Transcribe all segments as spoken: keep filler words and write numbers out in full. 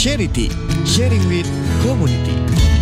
Charity, sharing with community.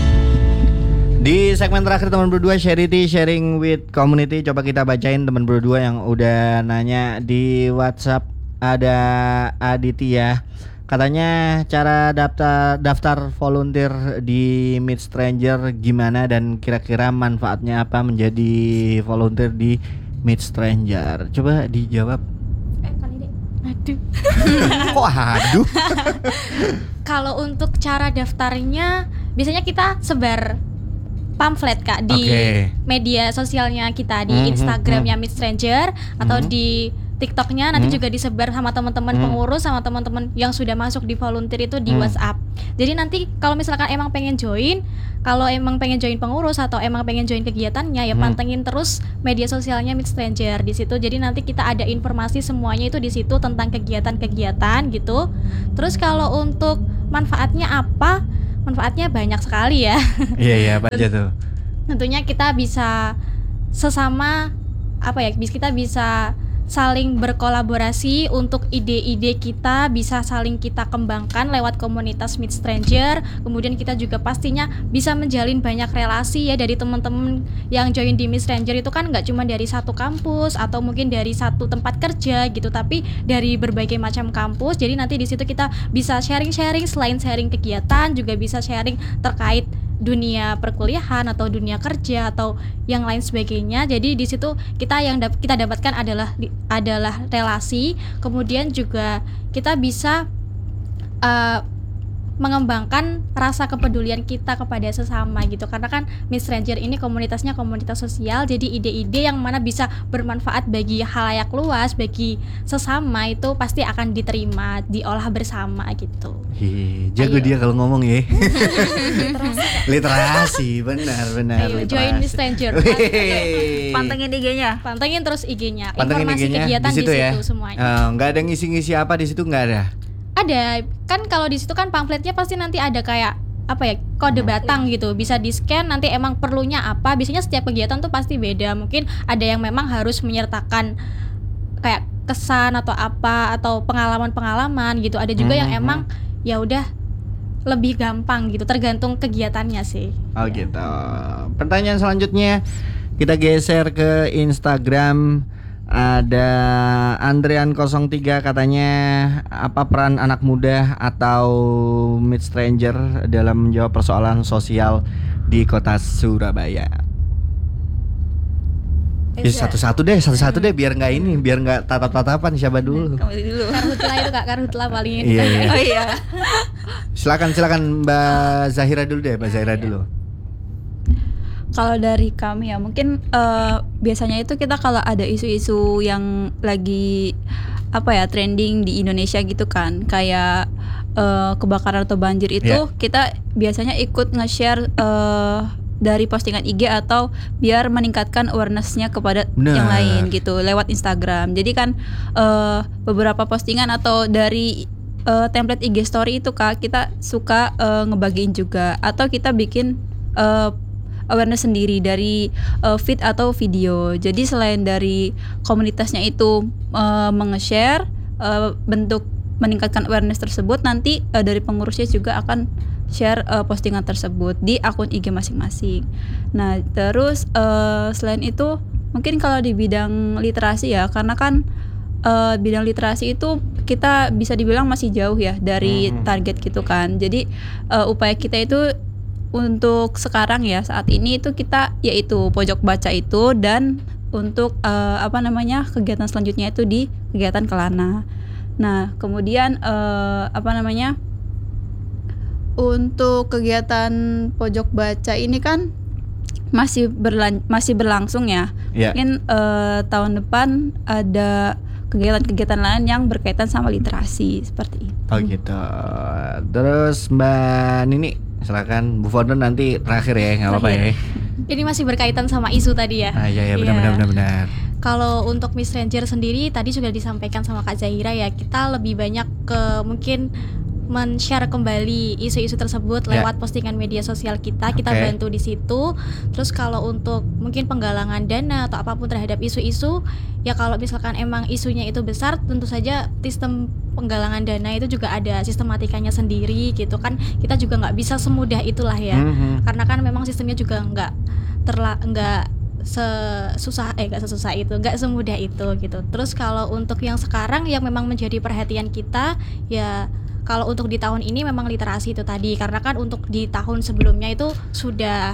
Di segmen terakhir teman berdua Charity Sharing with Community, coba kita bacain teman berdua yang udah nanya di WhatsApp. Ada Aditya, katanya cara daftar daftar volunteer di Meet Stranger gimana dan kira-kira manfaatnya apa menjadi volunteer di Meet Stranger. Coba dijawab. Eh kali deh. Aduh. Kok aduh? Kalau untuk cara daftarnya biasanya kita sebar pamflet Kak di Okay. media sosialnya kita, di Mhm, Instagramnya Meet Stranger atau Mhm. di TikToknya nanti Mhm. juga disebar sama teman-teman Mhm. pengurus, sama teman-teman yang sudah masuk di volunteer itu di Mhm. WhatsApp. Jadi nanti kalau misalkan emang pengen join, kalau emang pengen join pengurus atau emang pengen join kegiatannya ya Mhm. pantengin terus media sosialnya Meet Stranger di situ. Jadi nanti kita ada informasi semuanya itu di situ tentang kegiatan-kegiatan gitu. Terus kalau untuk manfaatnya apa? Manfaatnya banyak sekali ya. Iya iya apa aja tuh? Tentunya kita bisa sesama apa ya, bis- kita bisa saling berkolaborasi untuk ide-ide kita, bisa saling kita kembangkan lewat komunitas Meet Stranger. Kemudian kita juga pastinya bisa menjalin banyak relasi ya dari teman-teman yang join di Meet Stranger itu kan nggak cuma dari satu kampus atau mungkin dari satu tempat kerja gitu, tapi dari berbagai macam kampus. Jadi nanti di situ kita bisa sharing-sharing, selain sharing kegiatan juga bisa sharing terkait dunia perkuliahan atau dunia kerja atau yang lain sebagainya. Jadi di situ kita yang dap- kita dapatkan adalah adalah relasi, kemudian juga kita bisa uh, mengembangkan rasa kepedulian kita kepada sesama gitu. Karena kan Meet Stranger ini komunitasnya komunitas sosial, jadi ide-ide yang mana bisa bermanfaat bagi khalayak luas, bagi sesama itu pasti akan diterima, diolah bersama gitu. Hi, jago Ayo. dia kalau ngomong ya. Literasi, benar benar. Ayo literasi. join Meet Stranger. Wih. Pantengin I G-nya. Pantengin terus I G-nya. Pantengin Informasi I G-nya kegiatan di situ ya. semuanya. Eh, nggak ada ngisi-ngisi apa di situ, nggak ada. Ada kan kalau di situ kan pamfletnya pasti nanti ada kayak apa ya, kode batang gitu, bisa di scan nanti emang perlunya apa. Biasanya setiap kegiatan tuh pasti beda, mungkin ada yang memang harus menyertakan kayak kesan atau apa atau pengalaman-pengalaman gitu, ada juga yang Mhm. emang ya udah lebih gampang gitu, tergantung kegiatannya sih. Oh gitu. Pertanyaan selanjutnya kita geser ke Instagram. Ada Andrean nol tiga, katanya apa peran anak muda atau Meet Stranger dalam menjawab persoalan sosial di kota Surabaya? Eh, satu-satu deh, satu-satu deh biar nggak ini, biar nggak tatap-tatapan siapa dulu. Kamu dulu. Karhutla itu Kak, Karhutla paling ini. Iya, iya. Oh iya. Silakan silakan Mbak Zahira dulu deh, Mbak Zahira dulu. Kalau dari kami ya mungkin eh, biasanya itu kita kalau ada isu-isu yang lagi apa ya trending di Indonesia gitu kan, kayak eh, kebakaran atau banjir itu Yeah. kita biasanya ikut nge-share eh, dari postingan I G atau biar meningkatkan awareness-nya kepada Bener. yang lain gitu lewat Instagram. Jadi kan eh, beberapa postingan atau dari eh, template I G story itu Kak, kita suka eh, ngebagiin juga atau kita bikin eh, awareness sendiri dari uh, feed atau video. Jadi selain dari komunitasnya itu uh, menge-share uh, bentuk meningkatkan awareness tersebut, nanti uh, dari pengurusnya juga akan share uh, postingan tersebut di akun I G masing-masing. Nah, terus uh, selain itu mungkin kalau di bidang literasi ya, karena kan uh, bidang literasi itu kita bisa dibilang masih jauh ya dari Hmm. target gitu kan. Jadi uh, upaya kita itu untuk sekarang ya saat ini itu kita yaitu pojok baca itu, dan untuk uh, apa namanya kegiatan selanjutnya itu di kegiatan Kelana. Nah kemudian uh, apa namanya untuk kegiatan pojok baca ini kan masih berlan masih berlangsung ya. Iya. Mungkin uh, tahun depan ada kegiatan-kegiatan lain yang berkaitan sama literasi seperti itu. Oh gitu. Terus Mbak Nini, silakan Bu Founder nanti terakhir ya, nggak apa-apa ya. Ini masih berkaitan sama isu tadi ya. Ah iya iya Iya. benar benar benar. Kalau untuk Meet Stranger sendiri tadi sudah disampaikan sama Kak Zahira ya, kita lebih banyak ke mungkin men-share kembali isu-isu tersebut Ya. lewat postingan media sosial kita, kita Oke. bantu di situ. Terus kalau untuk mungkin penggalangan dana atau apapun terhadap isu-isu, ya kalau misalkan emang isunya itu besar, tentu saja sistem penggalangan dana itu juga ada sistematikanya sendiri gitu kan. Kita juga nggak bisa semudah itulah ya, Mhm. karena kan memang sistemnya juga nggak terla nggak sesusah eh nggak sesusah itu, nggak semudah itu gitu. Terus kalau untuk yang sekarang yang memang menjadi perhatian kita, ya kalau untuk di tahun ini memang literasi itu tadi, karena kan untuk di tahun sebelumnya itu sudah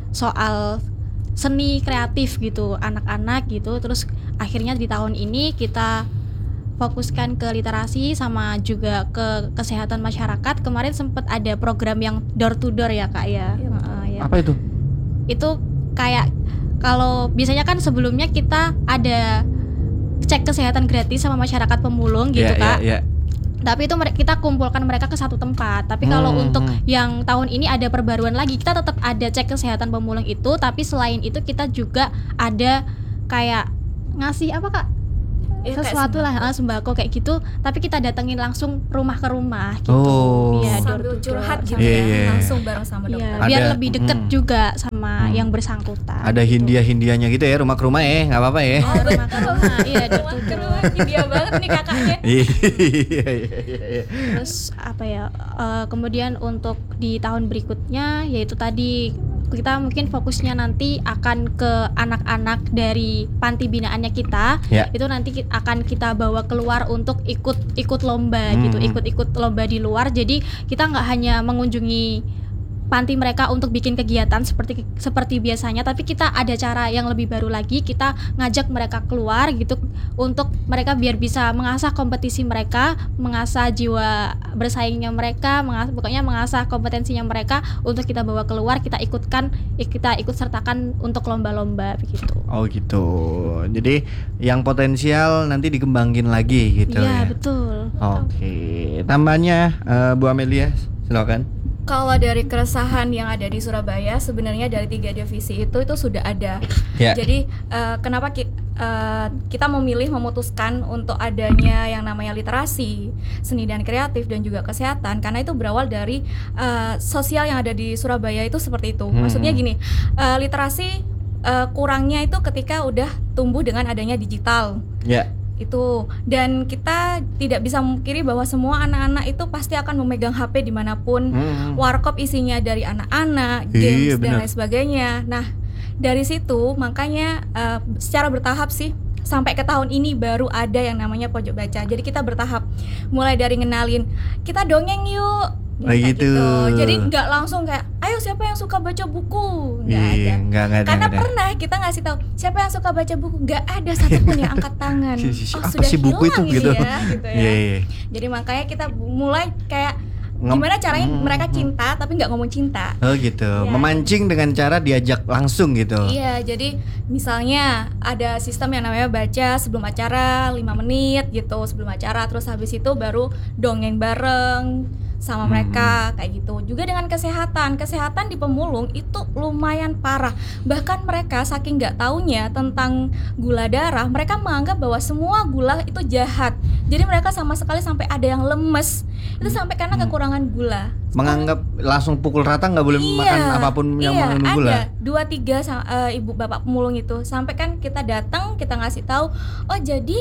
soal seni kreatif gitu anak-anak gitu. Terus akhirnya di tahun ini kita fokuskan ke literasi sama juga ke kesehatan masyarakat. Kemarin sempat ada program yang door to door ya kak ya. Heeh, ya. Apa itu? Itu kayak kalau biasanya kan sebelumnya kita ada cek kesehatan gratis sama masyarakat pemulung gitu Ya, kak. ya, ya. Tapi itu mere- kita kumpulkan mereka ke satu tempat. Tapi kalau Hmm, untuk hmm. yang tahun ini ada perbaruan lagi, kita tetap ada cek kesehatan pemulung itu. Tapi selain itu kita juga ada kayak ngasih apa kak? Ya, kayak Sesuatu lah, sembako. ah, sembako kayak gitu. Tapi kita datengin langsung rumah ke rumah gitu. Oh. Iya, door Sambil to door. curhat gitu Iya, ya, iya. langsung bareng sama Iya, dokter. biar Ada- lebih deket hmm. juga sama Hmm. yang bersangkutan. Ada gitu. Hindia-hindianya gitu ya, rumah ke rumah ya, nggak apa-apa ya. Oh, rumah ke rumah, iya door to door. Dia banget nih kakaknya. Iya, iya, iya, iya. Terus apa ya? eh, kemudian untuk di tahun berikutnya, yaitu tadi kita mungkin fokusnya nanti akan ke anak-anak dari panti binaannya kita. Ya. Itu nanti ki- akan kita bawa keluar untuk ikut ikut lomba gitu, Hmm. ikut-ikut lomba di luar. Jadi kita nggak hanya mengunjungi panti mereka untuk bikin kegiatan seperti seperti biasanya, tapi kita ada cara yang lebih baru lagi. Kita ngajak mereka keluar gitu untuk mereka biar bisa mengasah kompetisi mereka, mengasah jiwa bersaingnya mereka, mengasah, pokoknya mengasah kompetensinya mereka untuk kita bawa keluar, kita ikutkan, kita ikut sertakan untuk lomba-lomba begitu. Oh gitu. Jadi yang potensial nanti dikembangin lagi gitu Iya, ya. betul. Oke. Tambahnya eh, Bu Amelia, silakan. Kalau dari keresahan yang ada di Surabaya, sebenarnya dari tiga divisi itu itu sudah ada. Ya. Jadi eh, kenapa ki- eh, kita memilih memutuskan untuk adanya yang namanya literasi, seni dan kreatif dan juga kesehatan, karena itu berawal dari eh, sosial yang ada di Surabaya itu seperti itu. Hmm. Maksudnya gini, eh, literasi eh, kurangnya itu ketika udah tumbuh dengan adanya digital. Ya. Itu, dan kita tidak bisa memungkiri bahwa semua anak-anak itu pasti akan memegang H P dimanapun. Hmm. Warkop isinya dari anak-anak, Iya, games dan benar. lain sebagainya. Nah, dari situ makanya eh, secara bertahap sih sampai ke tahun ini baru ada yang namanya pojok baca. Jadi kita bertahap, mulai dari ngenalin kita dongeng yuk. Oh, Kayak gitu. Jadi nggak langsung kayak ayo siapa yang suka baca buku, nggak Iya, ada. nggak nggak ada. Karena nggak ada. pernah kita ngasih tahu siapa yang suka baca buku, nggak ada satupun yang angkat tangan. Si- si- si- Oh, apa sudah sih buku itu hilang ini gitu. ya, gitu ya. Iya, iya. Jadi makanya kita mulai kayak Ngem- gimana caranya Hmm, mereka hmm. cinta tapi nggak ngomong cinta. Oh gitu. Iya. Memancing dengan cara diajak langsung gitu. Iya, jadi misalnya ada sistem yang namanya baca sebelum acara lima menit gitu sebelum acara, terus habis itu baru dongeng bareng sama Hmm. mereka kayak gitu. Juga dengan kesehatan, kesehatan di pemulung itu lumayan parah. Bahkan mereka saking nggak taunya tentang gula darah, mereka menganggap bahwa semua gula itu jahat. Jadi mereka sama sekali sampai ada yang lemes. Itu sampai karena Hmm. kekurangan gula. Menganggap langsung pukul rata nggak boleh makan apapun yang iya, mengandung gula. ada dua tiga sa- eh, ibu bapak pemulung itu sampai kan kita datang kita ngasih tahu, oh jadi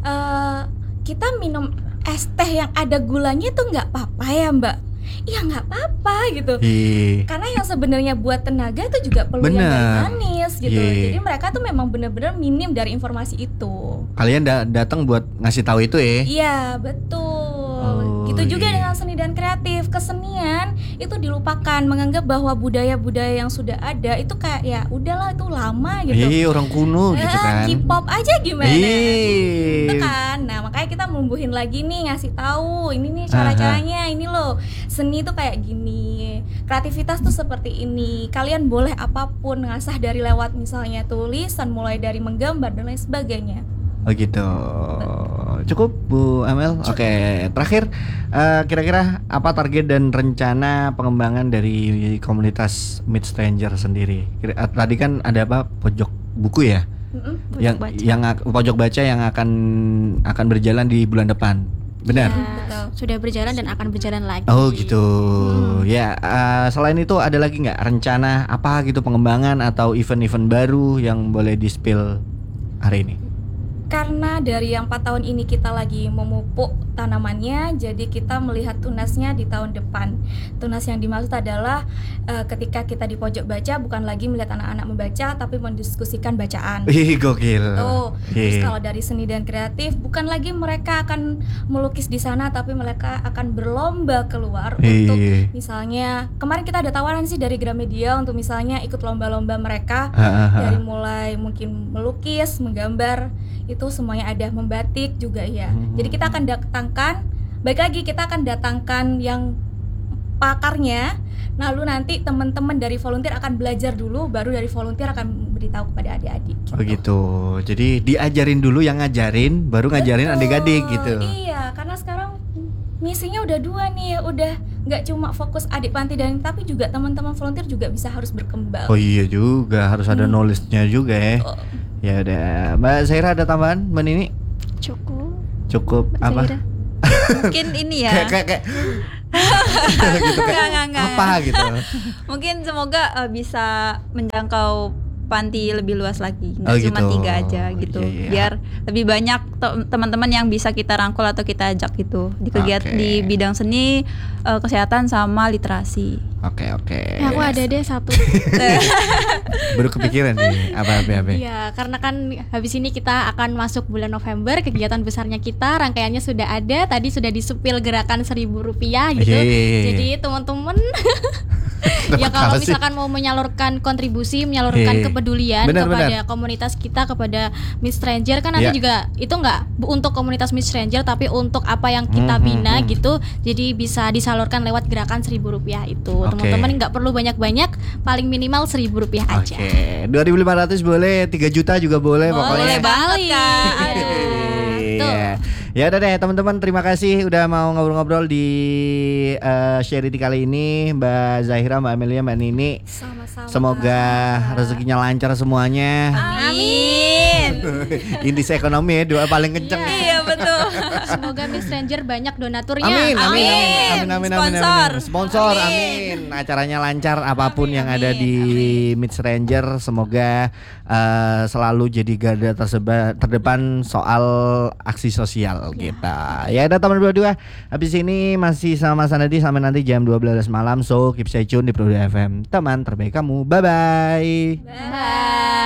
eh, kita minum es teh yang ada gulanya itu nggak apa-apa ya mbak? Iya nggak apa-apa gitu. Iya. Karena yang sebenarnya buat tenaga itu juga perlu yang Bener. manis gitu. Iya. Jadi mereka tuh memang benar-benar minim dari informasi itu. Kalian da- datang buat ngasih tahu itu ya. Iya betul. Oh, Gitu juga iya. dengan seni dan kreatif. Kesenian itu dilupakan, menganggap bahwa budaya-budaya yang sudah ada itu kayak ya udahlah itu lama gitu. Iya, orang kuno gitu Eh, kan. K-pop aja gimana? Iya. Itu kan. Nah, makanya kita numbuhin lagi nih, ngasih tahu ini nih cara-caranya, ini loh. Seni tuh kayak gini. Kreativitas tuh seperti ini. Kalian boleh apapun ngasah dari lewat misalnya tulisan, mulai dari menggambar dan lain sebagainya. Oh gitu. Cukup Bu Amel. Oke, terakhir eh, kira-kira apa target dan rencana pengembangan dari komunitas Meet Stranger sendiri? Kira- eh, Tadi kan ada apa? Pojok buku ya? Mm-mm. Pojok yang baca. yang ak- pojok baca yang akan akan berjalan di bulan depan. Benar. Ya, sudah berjalan dan akan berjalan lagi. Oh gitu. Ya, uh, selain itu ada lagi nggak rencana apa gitu pengembangan atau event-event baru yang boleh di-spill hari ini? Karena dari yang empat tahun ini kita lagi memupuk tanamannya, jadi kita melihat tunasnya di tahun depan. Tunas yang dimaksud adalah uh, ketika kita di pojok baca bukan lagi melihat anak-anak membaca, tapi mendiskusikan bacaan. Ih, gokil. Tuh. Terus Iya. kalau dari seni dan kreatif, bukan lagi mereka akan melukis di sana, tapi mereka akan berlomba keluar untuk Iya. misalnya kemarin kita ada tawaran sih dari Gramedia untuk misalnya ikut lomba-lomba mereka. Ha, ha, ha. Dari mulai mungkin melukis, menggambar, itu semuanya ada, membatik juga ya. Hmm. Jadi kita akan datangkan, baik lagi kita akan datangkan yang pakarnya. Lalu nanti teman-teman dari volunteer akan belajar dulu, baru dari volunteer akan beritahu kepada adik-adik. Oh gitu. Jadi diajarin dulu yang ngajarin, baru ngajarin Betul. adik-adik gitu. Iya, karena sekarang misinya udah dua nih, udah nggak cuma fokus adik panti dan tapi juga teman-teman volunteer juga bisa harus berkembang. Oh iya juga, harus ada Hmm. knowledge-nya juga ya. Oh. Ya udah, Mbak Zaira ada tambahan, Mbak Nini? Cukup. Cukup apa? Zaira. Mungkin ini ya. Kayak kayak kayak gitu kayak Enggak, enggak, enggak. apa gitu. Mungkin semoga eh, bisa menjangkau panti lebih luas lagi, nggak Oh, cuma gitu. tiga aja gitu, Iya, iya. biar lebih banyak te- teman-teman yang bisa kita rangkul atau kita ajak gitu di kegiatan Oke. di bidang seni, eh, kesehatan sama literasi. Oke oke. Eh, aku ada deh satu. Baru kepikiran nih apa apa apa. Iya, karena kan habis ini kita akan masuk bulan November, kegiatan besarnya kita, rangkaiannya sudah ada, tadi sudah disupil gerakan seribu rupiah gitu. Iya, iya, iya. Jadi teman-teman Dapat ya kalau apa sih? misalkan mau menyalurkan kontribusi, menyalurkan Iya. kepedulian Benar, kepada benar. komunitas kita, kepada Miss Stranger kan nanti Iya. juga itu enggak untuk komunitas Miss Stranger tapi untuk apa yang kita Hmm, bina hmm, hmm. gitu. Jadi bisa disalurkan lewat gerakan seribu rupiah itu. Oke. Teman-teman nggak perlu banyak-banyak, paling minimal seribu rupiah aja. Oke, dua ribu lima ratus boleh, tiga juta juga boleh, Boleh pokoknya. banget Kak. Tuh. Iya. Ya udah deh teman-teman, terima kasih udah mau ngobrol-ngobrol di eh, Charity kali ini, Mbak Zahira, Mbak Amelia, Mbak Nini. Sama-sama. Semoga rezekinya lancar semuanya. Amin. Indis ekonomi ya, dua paling kenceng. Iya betul. Semoga Miss Stranger banyak donaturnya. Amin, amin, amin, Amin. amin, amin, amin, Sponsor. amin. Sponsor, Amin. amin. Acaranya lancar, apapun Amin, yang ada amin, di Mid Stranger, semoga eh, selalu jadi garda terseba- terdepan soal aksi sosial kita. Ya, ada teman berdua. Habis ini masih sama Mas Anadi sampai nanti jam dua belas malam. So keep stay tune di Pro dua F M. Teman terbaik kamu. Bye bye. Bye.